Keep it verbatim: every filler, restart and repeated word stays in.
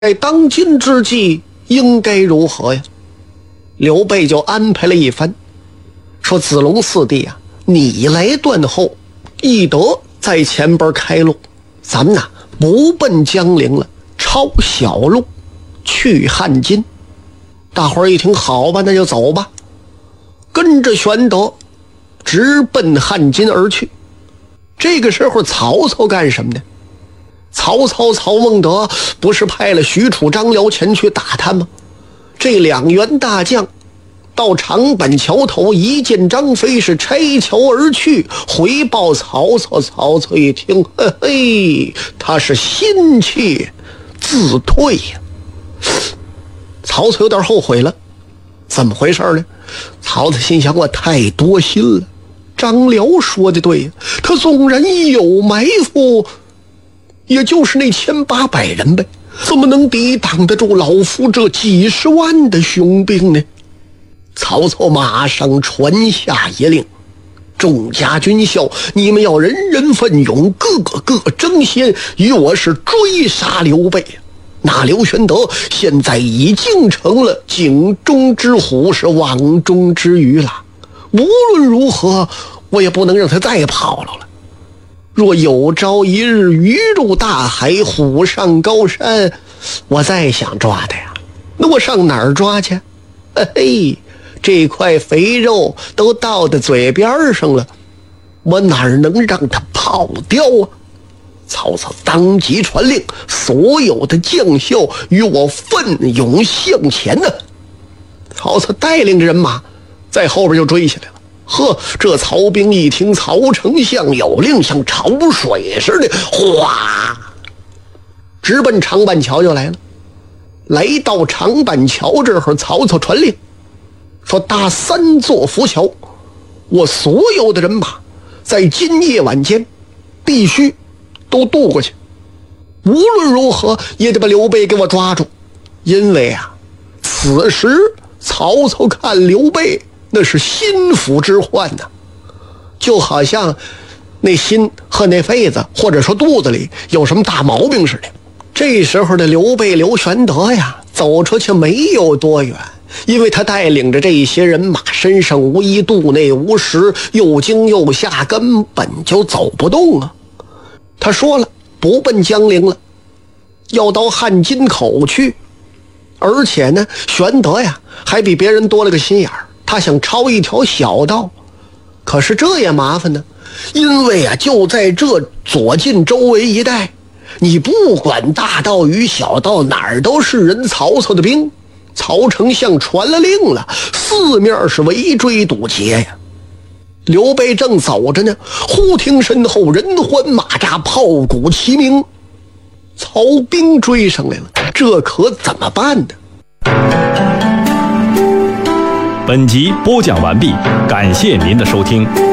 在当今之际应该如何呀？刘备就安排了一番，说子龙四弟啊，你来断后，翼德在前边开路，咱们呐不奔江陵了，抄小路去汉津。大伙儿一听，好吧，那就走吧，跟着玄德直奔汉津而去。这个时候曹操干什么呢？曹操曹孟德不是派了许褚张辽前去打他吗？这两员大将到长板桥头，一见张飞是拆桥而去，回报曹操。曹操一听，嘿嘿，他是心切自退呀、啊。曹操有点后悔了，怎么回事呢？曹操心想，我太多心了。张辽说的对呀，他纵然有埋伏，也就是那千八百人呗，怎么能抵挡得住老夫这几十万的雄兵呢？曹操马上传下一令，众家军校，你们要人人奋勇，个个个争先，与我是追杀刘备。那刘玄德现在已经成了井中之虎，是网中之鱼了，无论如何我也不能让他再跑了了。若有朝一日鱼入大海，虎上高山，我再想抓他呀，那我上哪儿抓去？嘿嘿，这块肥肉都到的嘴边上了，我哪儿能让他跑掉啊？曹操当即传令，所有的将校与我奋勇向前呢。曹操带领着人马在后边就追下来了。呵，这曹兵一听曹丞相有令，像潮水似的，哗，直奔长板桥就来了。来到长板桥这会儿，曹操传令说，搭三座浮桥，我所有的人马在今夜晚间必须都渡过去，无论如何也得把刘备给我抓住。因为啊，此时曹操看刘备那是心腹之患呐、啊，就好像那心和那肺子或者说肚子里有什么大毛病似的。这时候的刘备刘玄德呀，走出去没有多远，因为他带领着这些人马，身上无衣肚内无食，又惊又吓，根本就走不动啊。他说了，不奔江陵了，要到汉津口去。而且呢，玄德呀还比别人多了个心眼儿，他想抄一条小道。可是这也麻烦呢，因为啊就在这左近周围一带，你不管大道与小道，哪儿都是人曹操的兵。曹丞相传了令了，四面是围追堵截呀。刘备正走着呢，忽听身后人欢马扎，炮鼓齐鸣，曹兵追上来了，这可怎么办呢？ 本集播讲完毕，感谢您的收听。